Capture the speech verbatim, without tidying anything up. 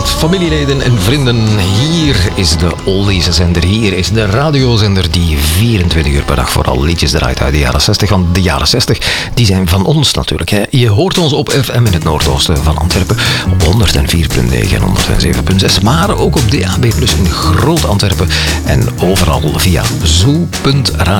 familieleden en vrienden. Hier is de oldies-zender. Hier is de radiozender die vierentwintig uur per dag vooral liedjes draait uit de jaren zestig. Want de jaren zestig, die zijn van ons natuurlijk. Hè. Je hoort ons op F M in het noordoosten van Antwerpen. Op honderdvier komma negen en honderdzeven komma zes. Maar ook op D A B plus in Groot Antwerpen. En overal via zoo punt radio.